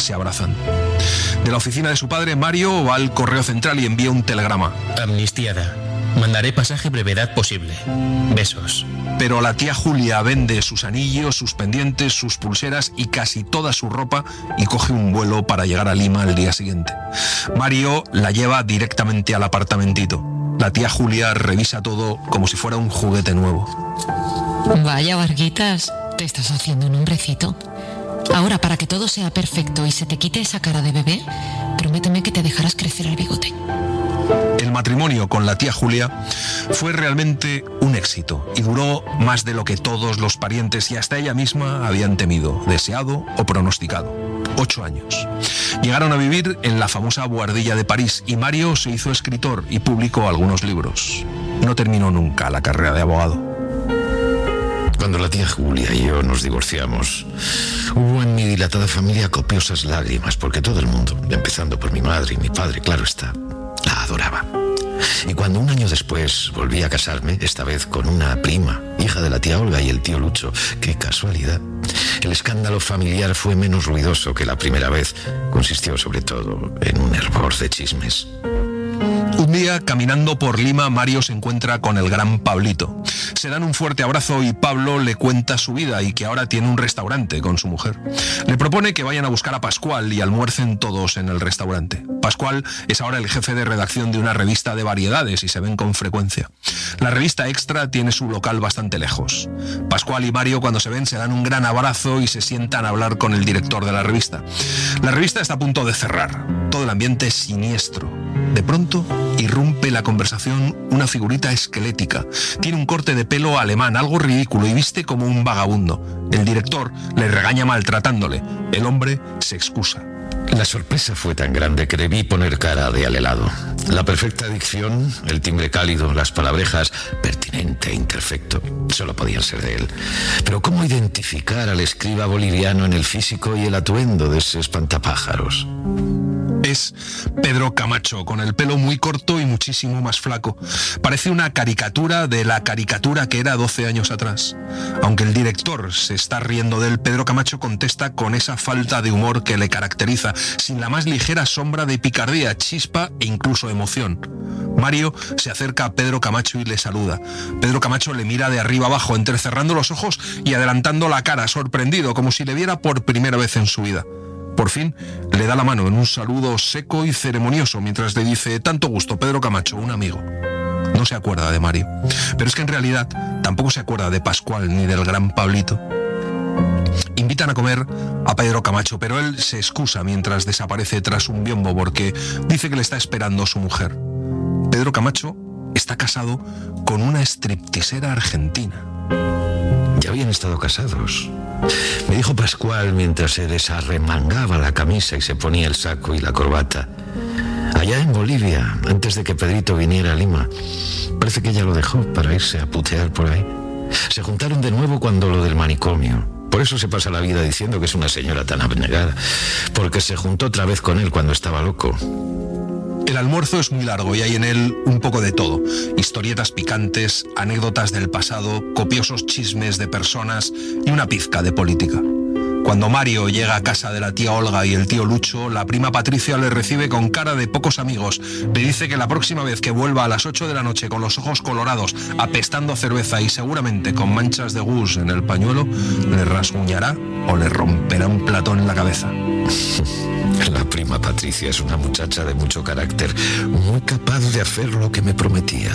se abrazan. De la oficina de su padre, Mario va al correo central y envía un telegrama. Amnistiada. Mandaré pasaje brevedad posible. Besos. Pero la tía Julia vende sus anillos, sus pendientes, sus pulseras y casi toda su ropa y coge un vuelo para llegar a Lima al día siguiente. Mario la lleva directamente al apartamentito. La tía Julia revisa todo como si fuera un juguete nuevo. Vaya, Varguitas, te estás haciendo un hombrecito. Ahora, para que todo sea perfecto y se te quite esa cara de bebé, prométeme que te dejarás crecer el bigote. El matrimonio con la tía Julia fue realmente un éxito y duró más de lo que todos los parientes y hasta ella misma habían temido, deseado o pronosticado. 8 años. Llegaron a vivir en la famosa Boardilla de París y Mario se hizo escritor y publicó algunos libros. No terminó nunca la carrera de abogado. Cuando la tía Julia y yo nos divorciamos, hubo en mi dilatada familia copiosas lágrimas, porque todo el mundo, empezando por mi madre y mi padre, claro está, la adoraba. Y cuando un año después volví a casarme, esta vez con una prima, hija de la tía Olga y el tío Lucho, qué casualidad, el escándalo familiar fue menos ruidoso que la primera vez. Consistió sobre todo en un hervor de chismes. Un día, caminando por Lima, Mario se encuentra con el gran Pablito. Se dan un fuerte abrazo y Pablo le cuenta su vida y que ahora tiene un restaurante con su mujer. Le propone que vayan a buscar a Pascual y almuercen todos en el restaurante. Pascual es ahora el jefe de redacción de una revista de variedades y se ven con frecuencia. La revista Extra tiene su local bastante lejos. Pascual y Mario, cuando se ven, se dan un gran abrazo y se sientan a hablar con el director de la revista. La revista está a punto de cerrar. Todo el ambiente es siniestro. De pronto, irrumpe la conversación una figurita esquelética. Tiene un corte de pelo alemán, algo ridículo, y viste como un vagabundo. El director le regaña maltratándole. El hombre se excusa. La sorpresa fue tan grande que debí poner cara de alelado. La perfecta dicción, el timbre cálido, las palabrejas pertinente e imperfecto, solo podían ser de él. Pero ¿cómo identificar al escriba boliviano en el físico y el atuendo de ese espantapájaros? Es Pedro Camacho, con el pelo muy corto y muchísimo más flaco. Parece una caricatura de la caricatura que era 12 años atrás. Aunque el director se está riendo de él, Pedro Camacho contesta con esa falta de humor que le caracteriza, sin la más ligera sombra de picardía, chispa e incluso emoción. Mario se acerca a Pedro Camacho y le saluda. Pedro Camacho le mira de arriba abajo, entrecerrando los ojos y adelantando la cara, sorprendido, como si le viera por primera vez en su vida. Por fin, le da la mano en un saludo seco y ceremonioso, mientras le dice: tanto gusto, Pedro Camacho, un amigo. No se acuerda de Mario, pero es que en realidad tampoco se acuerda de Pascual ni del gran Pablito. Invitan a comer a Pedro Camacho, pero él se excusa mientras desaparece tras un biombo porque dice que le está esperando su mujer. Pedro Camacho está casado con una stripteasera argentina. Ya habían estado casados. Me dijo Pascual mientras se desarremangaba la camisa y se ponía el saco y la corbata. Allá en Bolivia, antes de que Pedrito viniera a Lima. Parece que ella lo dejó para irse a putear por ahí. Se juntaron de nuevo cuando lo del manicomio. Por eso se pasa la vida diciendo que es una señora tan abnegada. Porque se juntó otra vez con él cuando estaba loco. El almuerzo es muy largo y hay en él un poco de todo. Historietas picantes, anécdotas del pasado, copiosos chismes de personas y una pizca de política. Cuando Mario llega a casa de la tía Olga y el tío Lucho, la prima Patricia le recibe con cara de pocos amigos. Le dice que la próxima vez que vuelva a las 8 de la noche con los ojos colorados, apestando a cerveza y seguramente con manchas de gus en el pañuelo, le rasguñará o le romperá un plato en la cabeza. La prima Patricia es una muchacha de mucho carácter, muy capaz de hacer lo que me prometía.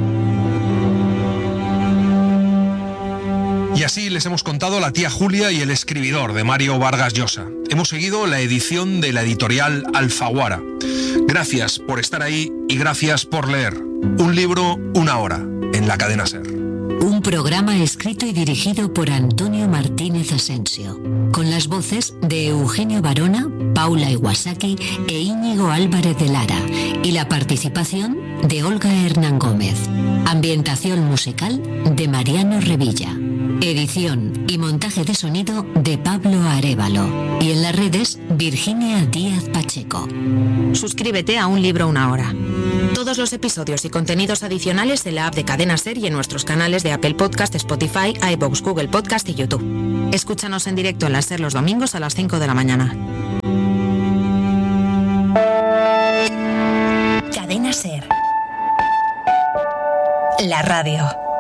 Y así les hemos contado La tía Julia y El escribidor, de Mario Vargas Llosa. Hemos seguido la edición de la editorial Alfaguara. Gracias por estar ahí y gracias por leer. Un libro, una hora, en la cadena SER. Un programa escrito y dirigido por Antonio Martínez Asensio, con las voces de Eugenio Barona, Paula Iwasaki e Íñigo Álvarez de Lara, y la participación de Olga Hernán Gómez. Ambientación musical de Mariano Revilla. Edición y montaje de sonido de Pablo Arévalo. Y en las redes, Virginia Díaz Pacheco. Suscríbete a Un libro, una hora. Todos los episodios y contenidos adicionales en la app de Cadena SER y en nuestros canales de Apple Podcast, Spotify, iVoox, Google Podcast y YouTube. Escúchanos en directo en la SER los domingos a las 5 de la mañana. Cadena SER. La radio.